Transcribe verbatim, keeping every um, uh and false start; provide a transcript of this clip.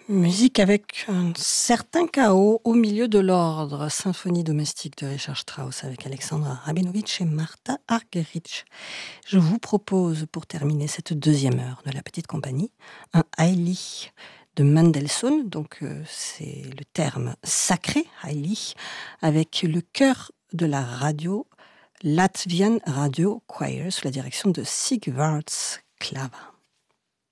Musique avec un certain chaos au milieu de l'ordre. Symphonie domestique de Richard Strauss avec Alexandra Rabinovitch et Martha Argerich. Je vous propose, pour terminer cette deuxième heure de la petite compagnie, un Haïli de Mendelssohn. Donc euh, c'est le terme sacré, Haïli, avec le chœur de la radio Latvian Radio Choir sous la direction de Sigvards Klava.